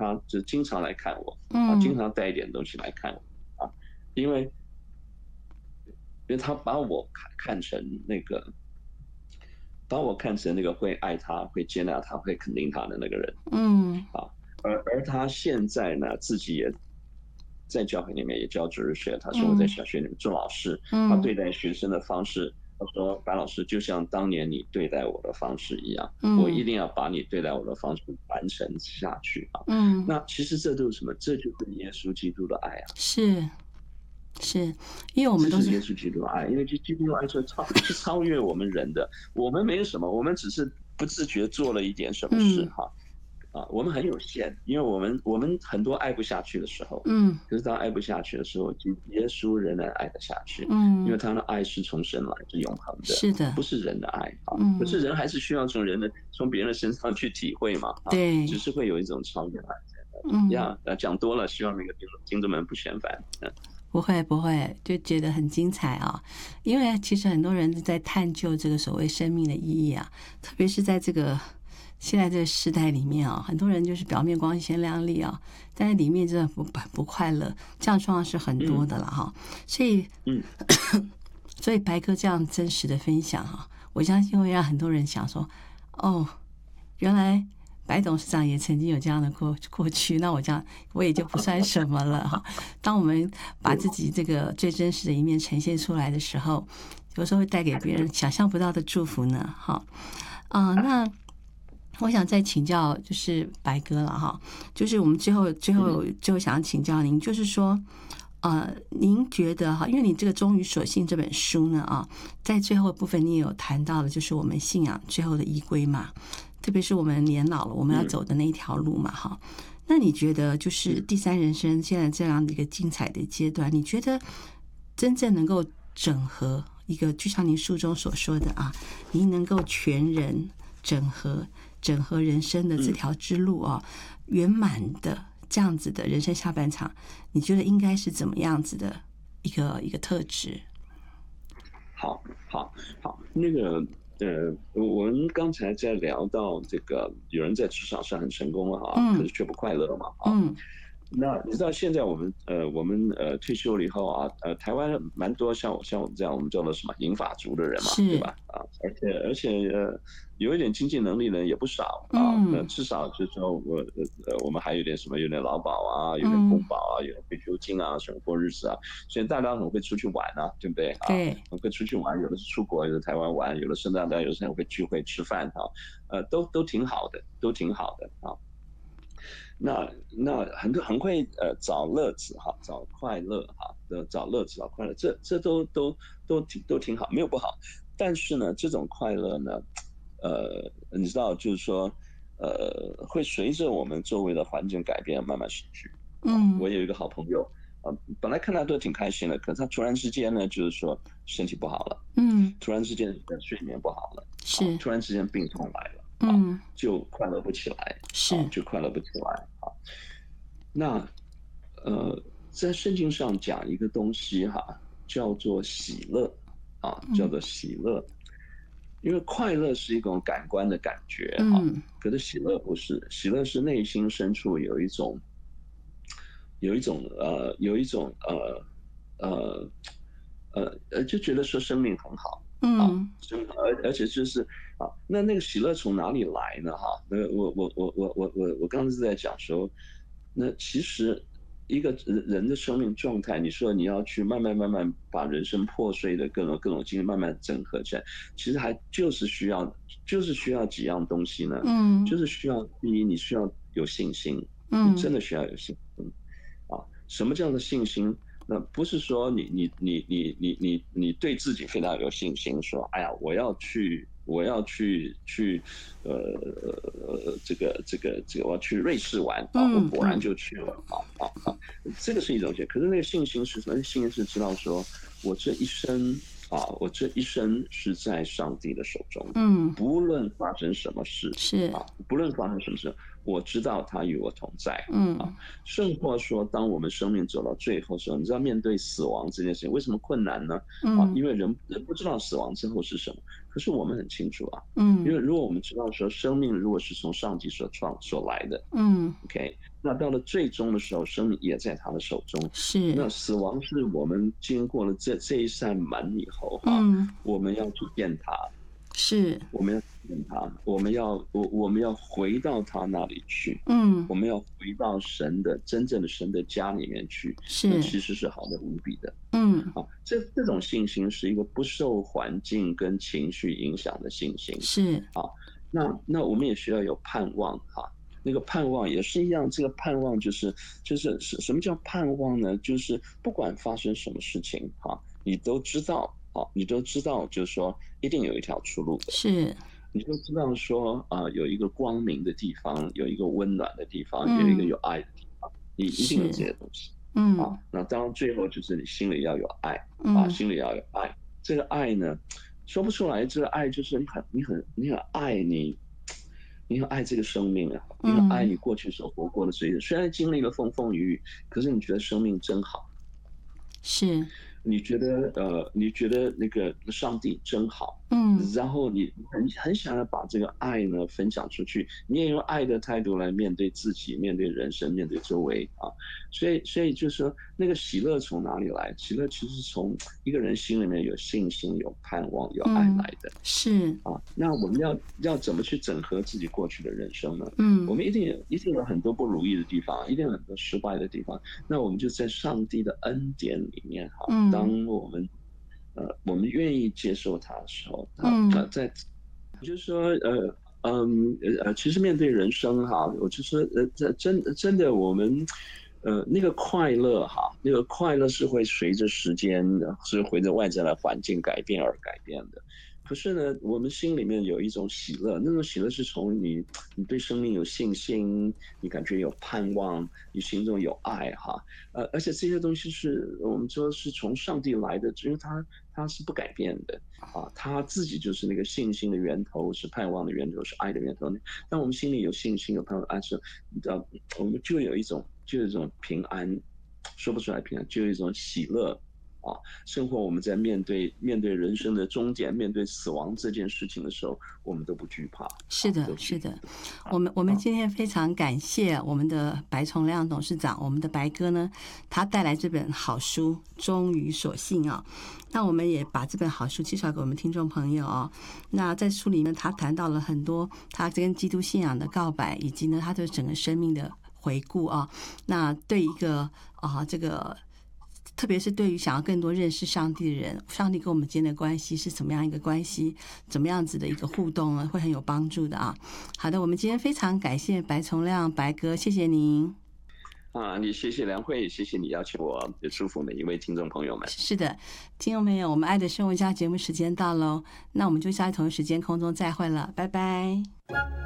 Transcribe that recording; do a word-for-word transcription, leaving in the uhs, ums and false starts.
他就经常来看我啊，经嗯常带一点东西来看我啊，因为因为他把我看看成那个，把我看成那个会爱他、会接纳他、会肯定他的那个人嗯啊。而而他现在呢，自己也在教会里面也教主日学，他生活在嗯小学里面做老师，他嗯对待学生的方式，他说：“白老师，就像当年你对待我的方式一样，我一嗯定要把你对待我的方式传承下去啊。” 嗯， 那其实这都是什么？这就是耶稣基督的爱啊！ 是是，因为我们都是这是耶稣基督的爱，因为基基督的爱是超是超越我们人的，我们没有什么，我们只是不自觉做了一点什么事嗯哈啊，我们很有限，因为我们我们很多爱不下去的时候， 嗯可是当爱不下去的时候，耶稣仍然爱得下去，因嗯， 为他的爱是从神来，是永恒的， 是的， 不是人的爱啊。可是嗯， 人还是需要从人的从别人的身上去体会嘛啊，只对， 是会有一种超越爱在那里嗯。 呀。那讲多了，希望那个听众听众们不嫌烦。嗯不会不会，就觉得很精彩啊！因为其实很多人在探究这个所谓生命的意义啊，特别是在这个现在这个时代里面啊，很多人就是表面光鲜亮丽啊，但是里面真的不不快乐，这样状况是很多嗯的了哈。所以嗯。 所以白哥这样真实的分享哈，我相信会让很多人想说，哦，原来白董事长也曾经有这样的过过去，那我这样我也就不算什么了哈。当我们把自己这个最真实的一面呈现出来的时候，有时候会带给别人想象不到的祝福呢。哈，啊、那我想再请教，就是白哥了哈，就是我们最后最后最后想要请教您，就是说。呃，您觉得哈，因为你这个《忠于所信》这本书呢啊，在最后的部分你也有谈到的，就是我们信仰最后的依归嘛，特别是我们年老了，我们要走的那一条路嘛哈。那你觉得，就是第三人生现在这样的一个精彩的阶段，你觉得真正能够整合一个，就像您书中所说的啊，您能够全人整合、整合人生的这条之路啊，圆满的。这样子的人生下半场，你觉得应该是怎么样子的一个一个特质？ 好，好，好，那个，呃，我们刚才在聊到这个，有人在职场上很成功啊，可嗯是却不快乐嘛，啊， 嗯那你知道现在我们呃我们呃退休了以后啊，呃台湾蛮多像我像我们这样我们叫做什么银发族的人嘛，对是吧？啊，而且而且呃有一点经济能力的也不少啊，那嗯至少就是说我呃呃我们还有点什么有点劳保啊，有点公嗯保啊，有点退休金啊，生活日子啊，所以大家很会出去玩啊，对不对啊？ 对很会出去玩，有的是出国，有的台湾玩，有的是大家有的时候会聚会吃饭哈，呃都都挺好的，都挺好的啊。那那很多很会呃找乐子哈，找快乐哈，的找乐子找快乐，这这都都都挺都挺好，没有不好。但是呢，这种快乐呢，呃，你知道，就是说，呃，会随着我们周围的环境改变慢慢失去。啊， 嗯我有一个好朋友啊，本来看他都挺开心的，可是他突然之间呢，就是说身体不好了， 嗯突然之间睡眠不好了，啊， 是突然之间病痛来了。啊， 嗯就快乐不起来，啊， 是就快乐不起来啊。那呃，在圣经上讲一个东西哈，叫做喜乐啊，叫嗯做喜乐。因为快乐是一种感官的感觉哈， 嗯可是喜乐不是，喜乐是内心深处有一种，有一种呃，有一种呃呃呃呃，就觉得说生命很好啊， 嗯生而而且就是啊，那那个喜乐从哪里来呢？哈，那我我我我我我我刚刚是在讲说，那其实一个人人的生命状态，你说你要去慢慢慢慢把人生破碎的各种各种经历慢慢整合起来，其实还就是需要就是需要几样东西呢？ 嗯就是需要第一，你需要有信心，你嗯真的需要有信心啊。什么叫做信心？那不是说你你你你你你你对自己非常有信心，说哎呀，我要去我要去去呃呃这个这个这个我要去瑞士玩啊，我嗯嗯果然就去了啊啊啊，这个是一种信，可是那个信心是什么？信心是知道说我这一生啊，我这一生是在上帝的手中， 嗯不论发生什么事是啊，不论发生什么事，我知道他与我同在啊。 嗯甚或说，当我们生命走到最后的时候，你知道面对死亡这件事情为什么困难呢？啊， 嗯因为人人不知道死亡之后是什么，可是我们很清楚啊，因为嗯如果我们知道说生命如果是从上帝所创所来的嗯 ，OK， 那到了最终的时候，生命也在他的手中。 是。 那死亡是我们经过了这这一扇门以后哈、 嗯， 我们要去见他， 是。 我们要见他，我们要我我们要回到他那里去， 嗯， 我们要回到神的真正的神的家里面去， 是。 那其实是好的无比的。 嗯， 啊，这这种信心是一个不受环境跟情绪影响的信心。 是。 啊，那那我们也需要有盼望哈、那个盼望也是一样，这个盼望就是就是什么叫盼望呢？就是不管发生什么事情哈、你都知道，啊，你都知道，就是说一定有一条出路的。 是。 你都知道说啊、有一个光明的地方，有一个温暖的地方， 嗯有一个有爱的地方，你一定有这是。 些东西。 嗯啊，那当然最后就是你心里要有爱啊， 嗯心里要有爱。这个爱呢，说不出来，这个爱就是你很你很你很爱你，你很爱这个生命啊，你很爱嗯， 你过去所活过的岁月。虽然经历了风风雨雨，可是你觉得生命真好， 是。 你觉得呃，你觉得那个上帝真好， 嗯然后你很很想要把这个爱呢分享出去，你也用爱的态度来面对自己、面对人生、面对周围啊。所以，所以就是说，那个喜乐从哪里来？喜乐其实是从一个人心里面有信心、有盼望、有爱嗯， 来的。 是。 啊，那我们要要怎么去整合自己过去的人生呢？我嗯们一定有一定有很多不如意的地方，一定有很多失败的地方。那我们就在上帝的恩典里面哈， 嗯当我们呃我们愿意接受他的时候，他嗯他在就是说呃嗯呃其实面对人生哈，我就说呃这真真的我们。呃，那个快乐哈，那个快乐是会随着时间，是随着外在的环境改变而改变的。可是呢，我们心里面有一种喜乐，那种喜乐是从你你对生命有信心，你感觉有盼望，你心中有爱哈，呃，而且这些东西是我们说是从上帝来的，只有他他是不改变的啊，他自己就是那个信心的源头，是盼望的源头，是爱的源头。当我们心里有信心、有盼望、爱时，你知道，我们就有一种就有一种平安，说不出来平安，就有一种喜乐。啊，生活我们在面对面对人生的终点，面对死亡这件事情的时候，我们都不惧怕。 是的，是的。我们我们今天非常感谢我们的白崇亮董事长，我们的白哥呢，他带来这本好书《忠于所信》啊。那我们也把这本好书介绍给我们听众朋友啊。那在书里面，他谈到了很多他跟基督信仰的告白，以及呢他对整个生命的回顾啊。那对一个啊这个。特别是对于想要更多认识上帝的人，上帝跟我们之间的关系是怎么样一个关系，怎么样子的一个互动呢，会很有帮助的啊。好的，我们今天非常感谢白崇亮白哥，谢谢您。 啊，你谢谢梁慧，谢谢你邀请我，也祝福每一位听众朋友们。 是的，听众朋友，我们爱的生活家节目时间到喽，那我们就下一同一时间空中再会了，拜拜。